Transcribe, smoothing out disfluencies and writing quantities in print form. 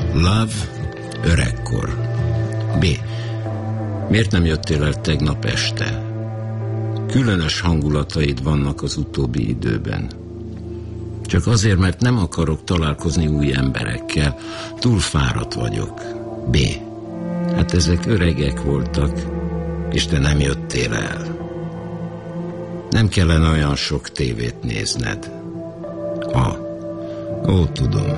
Love, öregkor. B. Miért nem jöttél el tegnap este? Különös hangulataid vannak az utóbbi időben. Csak azért, mert nem akarok találkozni új emberekkel. Túl fáradt vagyok. B. Hát ezek öregek voltak, és te nem jöttél el. Nem kellene olyan sok tévét nézned. A. Ó, tudom.